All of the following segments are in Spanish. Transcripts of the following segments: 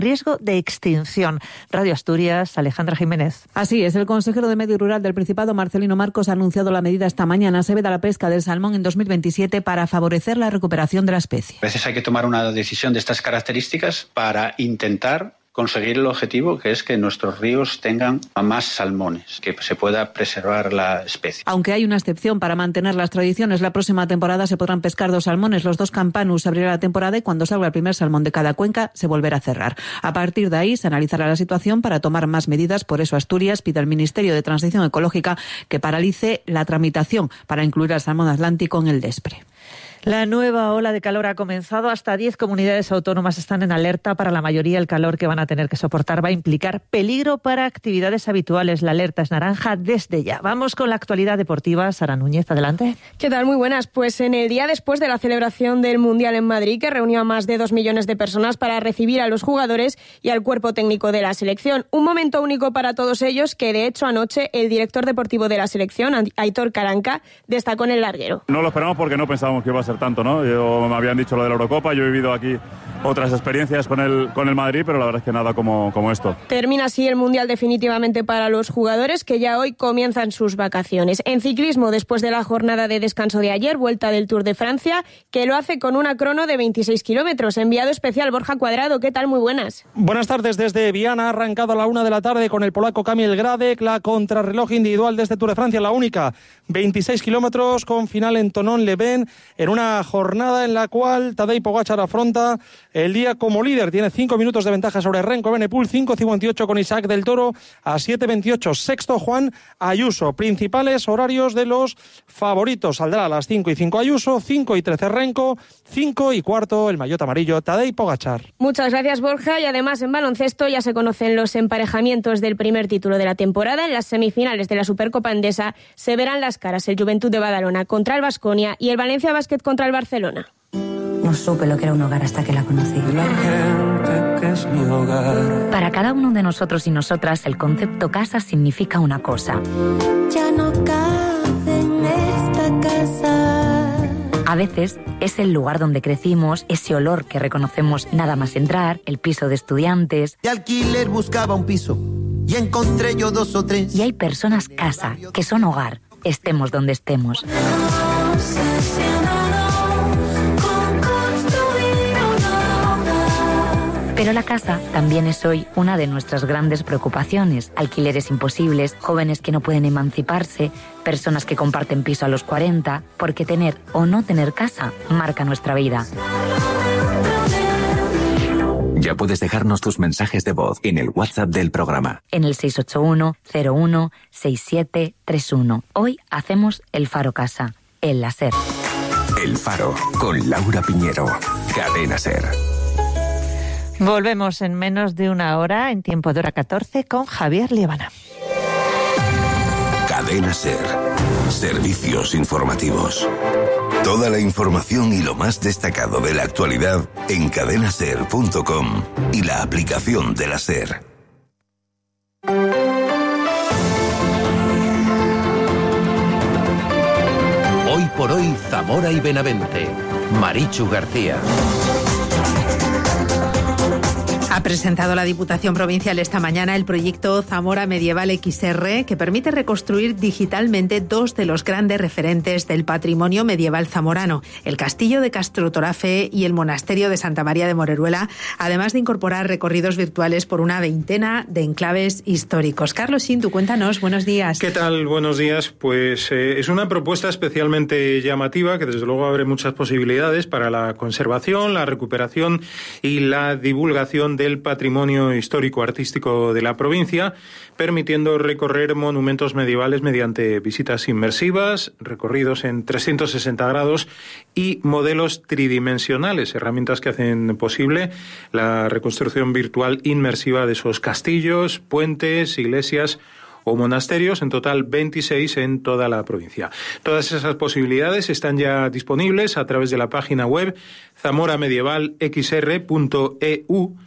riesgo de extinción. Radio Asturias, Alejandra Jiménez. Así es, el consejero de Medio Rural del Principado, Marcelino Marcos, ha anunciado la medida esta mañana. Se veda la pesca del salmón en 2027 para favorecer la recuperación de la especie. A veces hay que tomar una decisión de estas características para intentar conseguir el objetivo, que es que nuestros ríos tengan más salmones, que se pueda preservar la especie. Aunque hay una excepción para mantener las tradiciones, la próxima temporada se podrán pescar 2 salmones, los 2 campanus. Se abrirá la temporada y cuando salga el primer salmón de cada cuenca se volverá a cerrar. A partir de ahí se analizará la situación para tomar más medidas. Por eso Asturias pide al Ministerio de Transición Ecológica que paralice la tramitación para incluir al salmón atlántico en el DESPRE. La nueva ola de calor ha comenzado. Hasta 10 comunidades autónomas están en alerta. Para la mayoría, el calor que van a tener que soportar va a implicar peligro para actividades habituales. La alerta es naranja desde ya. Vamos con la actualidad deportiva. Sara Núñez, adelante. ¿Qué tal? Muy buenas. Pues en el día después de la celebración del Mundial en Madrid, que reunió a más de 2 millones de personas para recibir a los jugadores y al cuerpo técnico de la selección. Un momento único para todos ellos que, de hecho, anoche el director deportivo de la selección, Aitor Karanka, destacó en el larguero. No lo esperamos porque no pensábamos que iba a ser tanto, ¿no? Me habían dicho lo de la Eurocopa, yo he vivido aquí otras experiencias con el Madrid, pero la verdad es que nada como esto. Termina así el Mundial definitivamente para los jugadores, que ya hoy comienzan sus vacaciones. En ciclismo, después de la jornada de descanso de ayer, vuelta del Tour de Francia, que lo hace con una crono de 26 kilómetros. Enviado especial Borja Cuadrado, ¿qué tal? Muy buenas. Buenas tardes desde Viana, ha arrancado a la 1 de la tarde con el polaco Kamil Gradek, la contrarreloj individual de este Tour de Francia, la única, 26 kilómetros con final en Thonon-les-Bains, en una jornada en la cual Tadej Pogačar afronta el día como líder. Tiene 5 minutos de ventaja sobre Renko Evenepoel, 5:58 con Isaac del Toro, a 7:28 sexto Juan Ayuso. Principales horarios de los favoritos: saldrá a las 5:05 Ayuso, 5:13 Renko, 5:15 el maillot amarillo Tadej Pogačar. Muchas gracias, Borja. Y además en baloncesto ya se conocen los emparejamientos del primer título de la temporada. En las semifinales de la Supercopa Endesa se verán las caras el Juventud de Badalona contra el Baskonia y el Valencia Basket contra el Barcelona. No supe lo que era un hogar hasta que la conocí. La gente que es mi hogar. Para cada uno de nosotros y nosotras, el concepto casa significa una cosa. Ya no cabe en esta casa. A veces es el lugar donde crecimos, ese olor que reconocemos nada más entrar, el piso de estudiantes. De alquiler buscaba un piso y encontré yo 2 o 3. Y hay personas casa, que son hogar, estemos donde estemos. Pero la casa también es hoy una de nuestras grandes preocupaciones. Alquileres imposibles, jóvenes que no pueden emanciparse, personas que comparten piso a los 40, porque tener o no tener casa marca nuestra vida. Ya puedes dejarnos tus mensajes de voz en el WhatsApp del programa. En el 681-01-6731. Hoy hacemos el Faro Casa, el SER. El Faro, con Laura Piñero. Cadena SER. Volvemos en menos de una hora, en tiempo de hora 14, con Javier Liebana. Cadena SER. Servicios informativos. Toda la información y lo más destacado de la actualidad en cadenaser.com y la aplicación de la SER. Hoy por hoy, Zamora y Benavente. Marichu García. Ha presentado la Diputación Provincial esta mañana el proyecto Zamora Medieval XR, que permite reconstruir digitalmente 2 de los grandes referentes del patrimonio medieval zamorano, el Castillo de Castrotorafe y el Monasterio de Santa María de Moreruela, además de incorporar recorridos virtuales por una 20 de enclaves históricos. Carlos Sintu, cuéntanos, buenos días. ¿Qué tal? Buenos días. Pues es una propuesta especialmente llamativa, que desde luego abre muchas posibilidades para la conservación, la recuperación y la divulgación del patrimonio histórico-artístico de la provincia, permitiendo recorrer monumentos medievales mediante visitas inmersivas, recorridos en 360 grados y modelos tridimensionales, herramientas que hacen posible la reconstrucción virtual inmersiva de esos castillos, puentes, iglesias o monasterios, en total 26 en toda la provincia. Todas esas posibilidades están ya disponibles a través de la página web zamoramedievalxr.eu,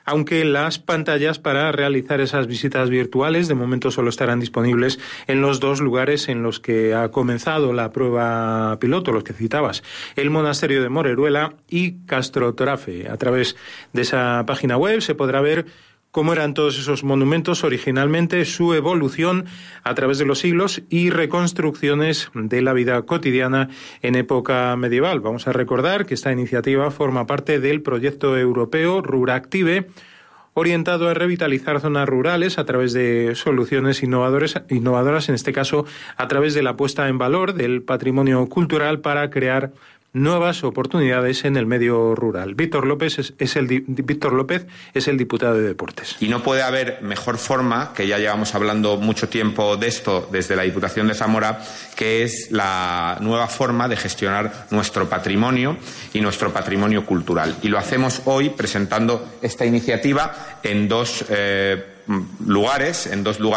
aunque las pantallas para realizar esas visitas virtuales de momento solo estarán disponibles en los 2 lugares en los que ha comenzado la prueba piloto, los que citabas, el monasterio de Moreruela y Castrotorafe. A través de esa página web se podrá ver cómo eran todos esos monumentos originalmente, su evolución a través de los siglos y reconstrucciones de la vida cotidiana en época medieval. Vamos a recordar que esta iniciativa forma parte del proyecto europeo Ruractive, orientado a revitalizar zonas rurales a través de soluciones innovadoras, en este caso a través de la puesta en valor del patrimonio cultural para crear nuevas oportunidades en el medio rural. Víctor López es el diputado de Deportes. Y no puede haber mejor forma, que ya llevamos hablando mucho tiempo de esto desde la Diputación de Zamora, que es la nueva forma de gestionar nuestro patrimonio y nuestro patrimonio cultural. Y lo hacemos hoy presentando esta iniciativa en dos lugares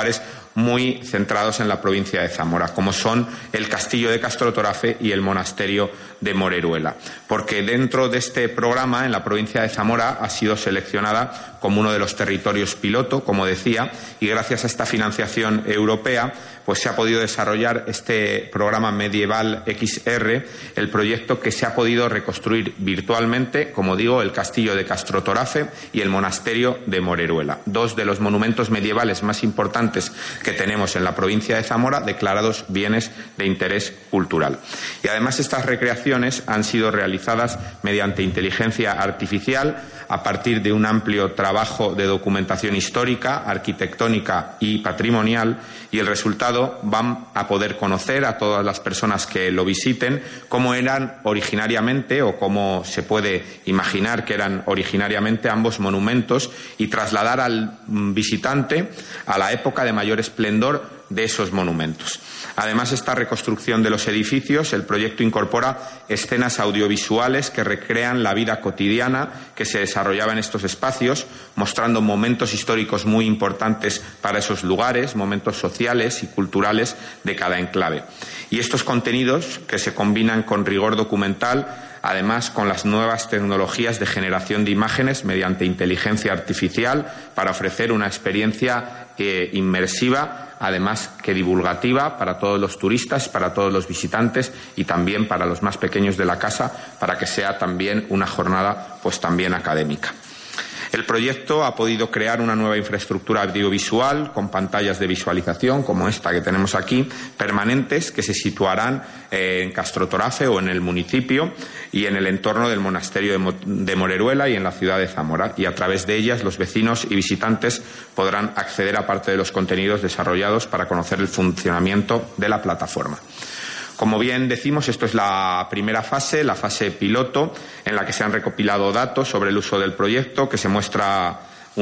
muy centrados en la provincia de Zamora, como son el Castillo de Castrotorafe y el Monasterio de Moreruela. Porque dentro de este programa, en la provincia de Zamora, ha sido seleccionada como uno de los territorios piloto, como decía, y gracias a esta financiación europea, pues se ha podido desarrollar este programa Medieval XR, el proyecto que se ha podido reconstruir virtualmente, como digo, el Castillo de Castrotorafe y el Monasterio de Moreruela, 2 de los monumentos medievales más importantes que tenemos en la provincia de Zamora, declarados bienes de interés cultural. Y además estas recreaciones han sido realizadas mediante inteligencia artificial a partir de un amplio trabajo de documentación histórica, arquitectónica y patrimonial, y el resultado van a poder conocer a todas las personas que lo visiten cómo eran originariamente o cómo se puede imaginar que eran originariamente ambos monumentos y trasladar al visitante a la época de mayor esplendor de esos monumentos. Además, esta reconstrucción de los edificios, el proyecto incorpora escenas audiovisuales que recrean la vida cotidiana que se desarrollaba en estos espacios, mostrando momentos históricos muy importantes para esos lugares, momentos sociales y culturales de cada enclave. Y estos contenidos, que se combinan con rigor documental, además con las nuevas tecnologías de generación de imágenes mediante inteligencia artificial, para ofrecer una experiencia inmersiva, además que divulgativa para todos los turistas, para todos los visitantes y también para los más pequeños de la casa, para que sea también una jornada pues también académica. El proyecto ha podido crear una nueva infraestructura audiovisual con pantallas de visualización, como esta que tenemos aquí, permanentes, que se situarán en Castrotorafe o en el municipio y en el entorno del monasterio de Moreruela y en la ciudad de Zamora. Y a través de ellas los vecinos y visitantes podrán acceder a parte de los contenidos desarrollados para conocer el funcionamiento de la plataforma. Como bien decimos, esto es la primera fase, la fase piloto, en la que se han recopilado datos sobre el uso del proyecto, que se muestra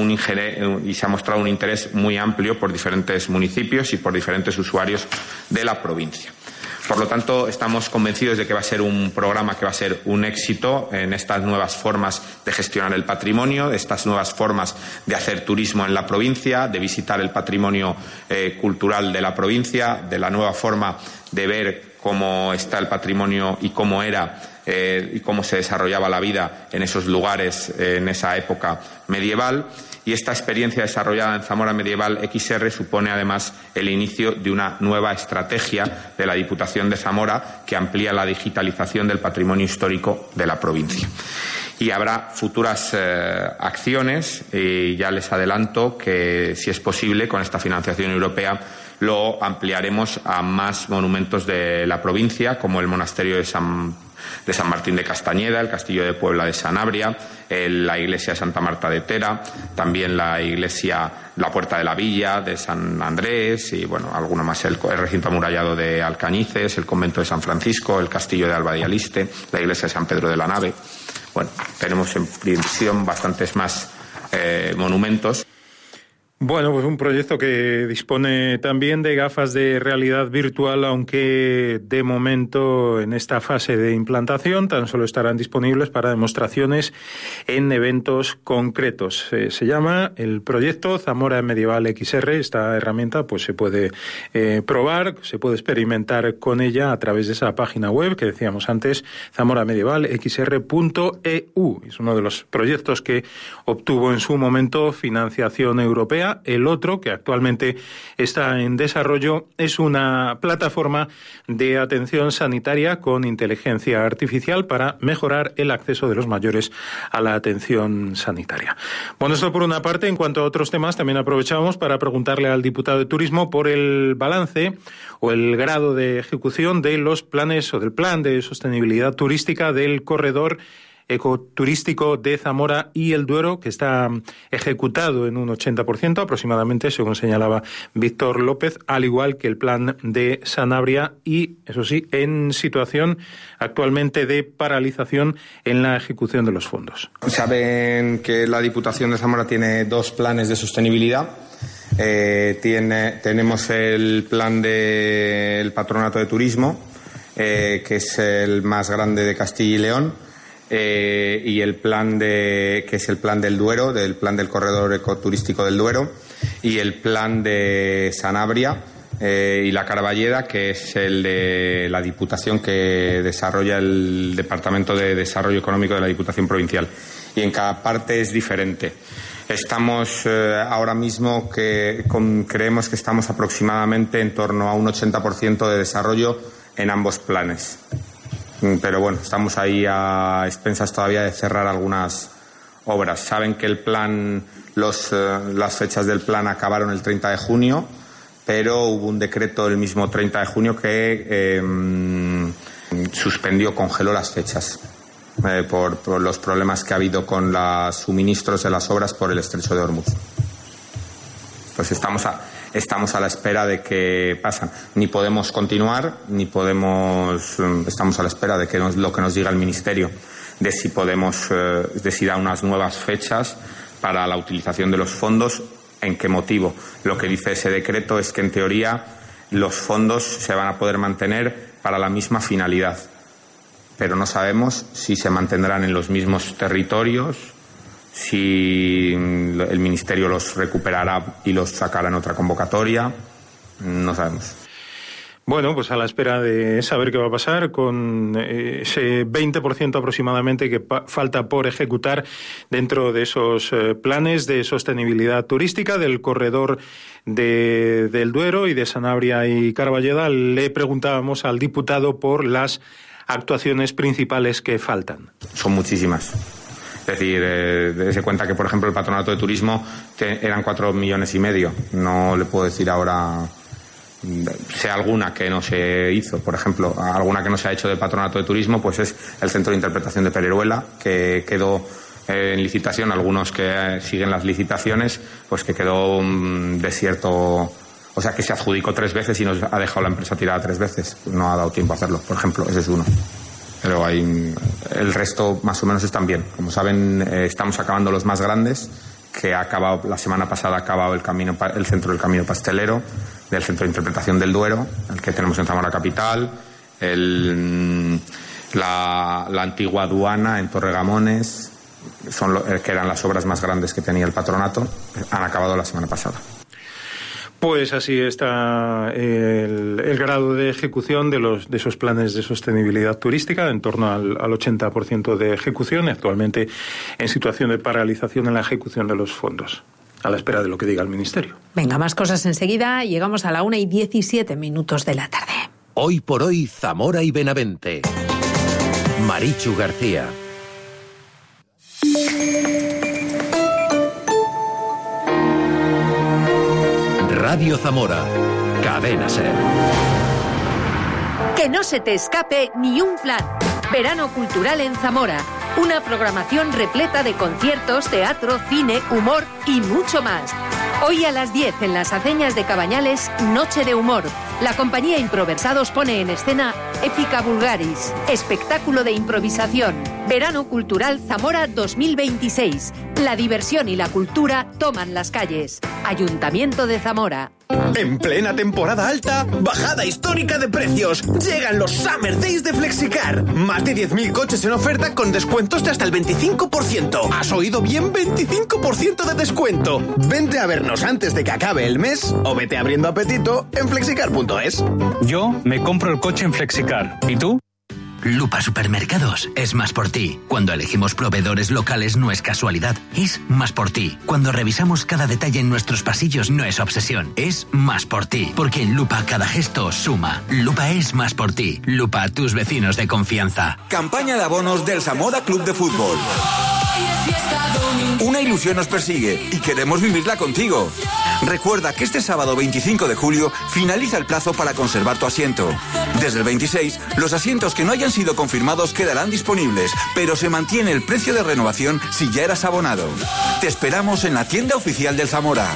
y se ha mostrado un interés muy amplio por diferentes municipios y por diferentes usuarios de la provincia. Por lo tanto, estamos convencidos de que va a ser un programa que va a ser un éxito en estas nuevas formas de gestionar el patrimonio, estas nuevas formas de hacer turismo en la provincia, de visitar el patrimonio cultural de la provincia, de la nueva forma de ver cómo está el patrimonio y cómo era y cómo se desarrollaba la vida en esos lugares en esa época medieval. Y esta experiencia desarrollada en Zamora Medieval XR supone además el inicio de una nueva estrategia de la Diputación de Zamora que amplía la digitalización del patrimonio histórico de la provincia. Y habrá futuras acciones y ya les adelanto que, si es posible, con esta financiación europea lo ampliaremos a más monumentos de la provincia, como el monasterio de San Martín de Castañeda, el castillo de Puebla de Sanabria, la iglesia de Santa Marta de Tera, también la Puerta de la Villa de San Andrés y alguno más, el recinto amurallado de Alcañices, el convento de San Francisco, el castillo de Alba de Aliste, la iglesia de San Pedro de la Nave. Tenemos en previsión bastantes más monumentos. Bueno, pues un proyecto que dispone también de gafas de realidad virtual, aunque de momento en esta fase de implantación tan solo estarán disponibles para demostraciones en eventos concretos. Se llama el proyecto Zamora Medieval XR. Esta herramienta pues se puede probar, se puede experimentar con ella a través de esa página web que decíamos antes, zamoramedievalxr.eu. Es uno de los proyectos que obtuvo en su momento financiación europea. El otro, que actualmente está en desarrollo, es una plataforma de atención sanitaria con inteligencia artificial para mejorar el acceso de los mayores a la atención sanitaria. Bueno, esto por una parte. En cuanto a otros temas, también aprovechamos para preguntarle al diputado de Turismo por el balance o el grado de ejecución de los planes o del plan de sostenibilidad turística del corredor ecoturístico de Zamora y el Duero, que está ejecutado en un 80% aproximadamente, según señalaba Víctor López, al igual que el plan de Sanabria y, eso sí, en situación actualmente de paralización en la ejecución de los fondos. Saben que la Diputación de Zamora tiene 2 planes de sostenibilidad. Tenemos el plan del Patronato de Turismo, que es el más grande de Castilla y León. Y el plan que es el plan del Duero, del plan del corredor ecoturístico del Duero, y el plan de Sanabria y la Carballeda, que es el de la Diputación que desarrolla el Departamento de Desarrollo Económico de la Diputación Provincial. Y en cada parte es diferente. Estamos ahora mismo creemos que estamos aproximadamente en torno a un 80% de desarrollo en ambos planes. Pero bueno, estamos ahí a expensas todavía de cerrar algunas obras. Saben que el plan, las fechas del plan acabaron el 30 de junio, pero hubo un decreto el mismo 30 de junio que congeló las fechas por los problemas que ha habido con los suministros de las obras por el estrecho de Hormuz. Pues estamos a la espera de qué pasa. Ni podemos continuar, estamos a la espera de lo que nos diga el Ministerio, de si da unas nuevas fechas para la utilización de los fondos, en qué motivo. Lo que dice ese decreto es que, en teoría, los fondos se van a poder mantener para la misma finalidad, pero no sabemos si se mantendrán en los mismos territorios, si el Ministerio los recuperará y los sacará en otra convocatoria, no sabemos. Bueno, pues a la espera de saber qué va a pasar con ese 20% aproximadamente que falta por ejecutar dentro de esos planes de sostenibilidad turística del corredor del Duero y de Sanabria y Carballeda. Le preguntábamos al diputado por las actuaciones principales que faltan. Son muchísimas. Es decir, dése cuenta que, por ejemplo, el Patronato de Turismo eran 4,5 millones. No le puedo decir ahora, sea alguna que no se hizo. Por ejemplo, alguna que no se ha hecho del Patronato de Turismo, pues es el Centro de Interpretación de Pereruela, que quedó en licitación. Algunos que siguen las licitaciones, pues que quedó desierto. O sea, que se adjudicó 3 veces y nos ha dejado la empresa tirada 3 veces. No ha dado tiempo a hacerlo, por ejemplo. Ese es uno. Pero el resto más o menos están bien. Como saben, estamos acabando los más grandes, que ha acabado la semana pasada, ha acabado el centro del Camino Pastelero, del Centro de Interpretación del Duero, el que tenemos en Zamora Capital, la antigua aduana en Torregamones, que eran las obras más grandes que tenía el patronato, han acabado la semana pasada. Pues así está el grado de ejecución de esos planes de sostenibilidad turística, en torno al 80% de ejecución, actualmente en situación de paralización en la ejecución de los fondos, a la espera de lo que diga el Ministerio. Venga, más cosas enseguida. Llegamos a la 1:17 de la tarde. Hoy por hoy, Zamora y Benavente. Marichu García. Radio Zamora, Cadena SER. Que no se te escape ni un plan. Verano cultural en Zamora. Una programación repleta de conciertos, teatro, cine, humor y mucho más. Hoy a las 10 en las Aceñas de Cabañales, Noche de Humor. La compañía Improversados pone en escena Épica Vulgaris, espectáculo de improvisación. Verano Cultural Zamora 2026. La diversión y la cultura toman las calles. Ayuntamiento de Zamora. En plena temporada alta, bajada histórica de precios. Llegan los Summer Days de Flexicar. Más de 10.000 coches en oferta con descuentos de hasta el 25%. ¿Has oído bien? 25% de descuento. Vente a vernos antes de que acabe el mes o vete abriendo apetito en flexicar.es. Yo me compro el coche en Flexicar. ¿Y tú? Lupa Supermercados es más por ti. Cuando elegimos proveedores locales no es casualidad, es más por ti. Cuando revisamos cada detalle en nuestros pasillos no es obsesión, es más por ti. Porque en Lupa cada gesto suma. Lupa es más por ti. Lupa, tus vecinos de confianza. Campaña de abonos del Zamora Club de Fútbol. Una ilusión nos persigue y queremos vivirla contigo. Recuerda que este sábado 25 de julio finaliza el plazo para conservar tu asiento. Desde el 26, los asientos que no hayan sido confirmados quedarán disponibles, pero se mantiene el precio de renovación si ya eras abonado. Te esperamos en la tienda oficial del Zamora.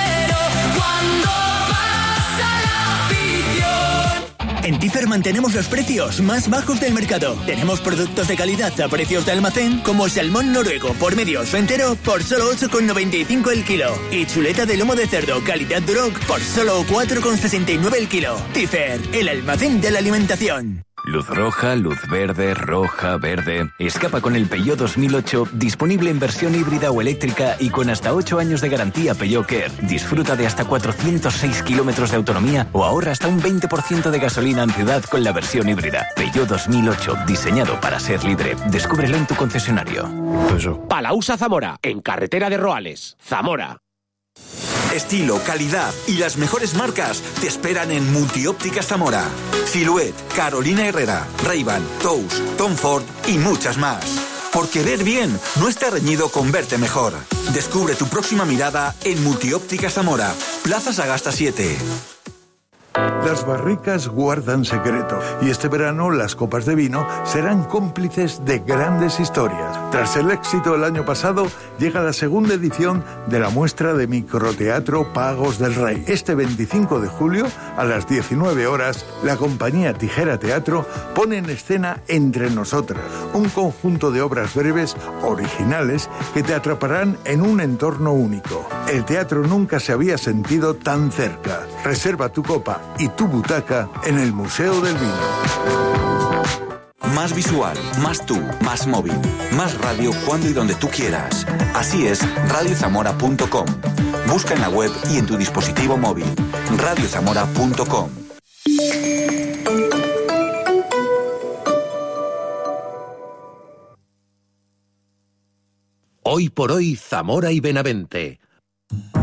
En Tifer mantenemos los precios más bajos del mercado. Tenemos productos de calidad a precios de almacén como salmón noruego por medios o entero por solo 8,95 el kilo. Y chuleta de lomo de cerdo calidad Duroc por solo 4,69 el kilo. Tifer, el almacén de la alimentación. Luz roja, luz verde, roja, verde. Escapa con el Peugeot 2008, disponible en versión híbrida o eléctrica y con hasta 8 años de garantía Peugeot Care. Disfruta de hasta 406 kilómetros de autonomía o ahorra hasta un 20% de gasolina en ciudad con la versión híbrida. Peugeot 2008, diseñado para ser libre. Descúbrelo en tu concesionario. Palausa Zamora, en carretera de Roales, Zamora. Estilo, calidad y las mejores marcas te esperan en Multiópticas Zamora. Silhouette, Carolina Herrera, Ray-Ban, Tous, Tom Ford y muchas más. Porque ver bien no está reñido con verte mejor. Descubre tu próxima mirada en Multiópticas Zamora, Plaza Sagasta 7. Las barricas guardan secreto y este verano las copas de vino serán cómplices de grandes historias. Tras el éxito del año pasado, llega la segunda edición de la muestra de microteatro Pagos del Rey. Este 25 de julio, a las 19 horas, la compañía Tijera Teatro pone en escena Entre Nosotras, un conjunto de obras breves, originales, que te atraparán en un entorno único. El teatro nunca se había sentido tan cerca. Reserva tu copa y tu butaca en el Museo del Vino. Más visual, más tú, más móvil, más radio cuando y donde tú quieras. Así es radiozamora.com. Busca en la web y en tu dispositivo móvil. radiozamora.com. Hoy por hoy, Zamora y Benavente.